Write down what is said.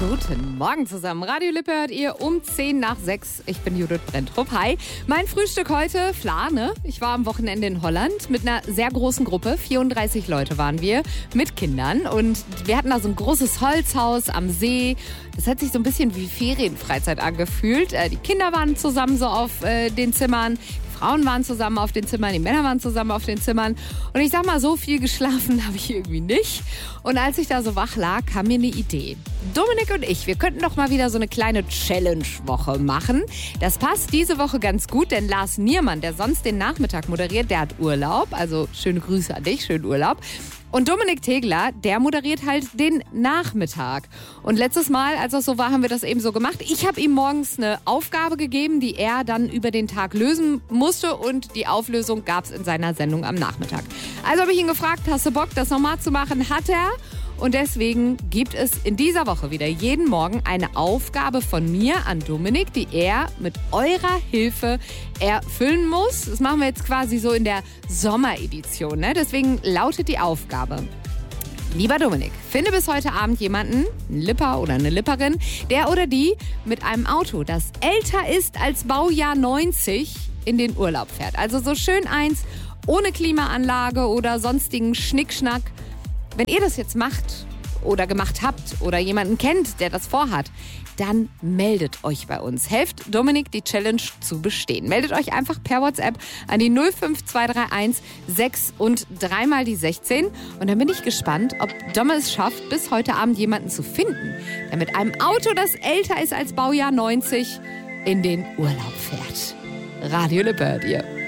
Guten Morgen zusammen. Radio Lippe hört ihr um 10 nach 6. Ich bin Judith Brenntrup. Hi. Mein Frühstück heute, Flahne. Ich war am Wochenende in Holland mit einer sehr großen Gruppe. 34 Leute waren wir mit Kindern. Und wir hatten da so ein großes Holzhaus am See. Das hat sich so ein bisschen wie Ferienfreizeit angefühlt. Die Kinder waren zusammen so auf den Zimmern. Frauen waren zusammen auf den Zimmern, die Männer waren zusammen auf den Zimmern. Und ich sag mal, so viel geschlafen habe ich irgendwie nicht. Und als ich da so wach lag, kam mir eine Idee. Dominik und ich, wir könnten doch mal wieder so eine kleine Challenge-Woche machen. Das passt diese Woche ganz gut, denn Lars Niermann, der sonst den Nachmittag moderiert, der hat Urlaub. Also schöne Grüße an dich, schönen Urlaub. Und Dominik Tegler, der moderiert halt den Nachmittag. Und letztes Mal, als das so war, haben wir das eben so gemacht. Ich habe ihm morgens eine Aufgabe gegeben, die er dann über den Tag lösen musste. Und die Auflösung gab es in seiner Sendung am Nachmittag. Also habe ich ihn gefragt, hast du Bock, das nochmal zu machen? Hat er. Und deswegen gibt es in dieser Woche wieder jeden Morgen eine Aufgabe von mir an Dominik, die er mit eurer Hilfe erfüllen muss. Das machen wir jetzt quasi so in der Sommeredition, ne? Deswegen lautet die Aufgabe: Lieber Dominik, finde bis heute Abend jemanden, einen Lipper oder eine Lipperin, der oder die mit einem Auto, das älter ist als Baujahr 90, in den Urlaub fährt. Also so schön eins, ohne Klimaanlage oder sonstigen Schnickschnack. Wenn ihr das jetzt macht oder gemacht habt oder jemanden kennt, der das vorhat, dann meldet euch bei uns. Helft Dominik, die Challenge zu bestehen. Meldet euch einfach per WhatsApp an die 05231 6 und 3 mal die 16. Und dann bin ich gespannt, ob Domme es schafft, bis heute Abend jemanden zu finden, der mit einem Auto, das älter ist als Baujahr 90, in den Urlaub fährt. Radio Lippe hört ihr.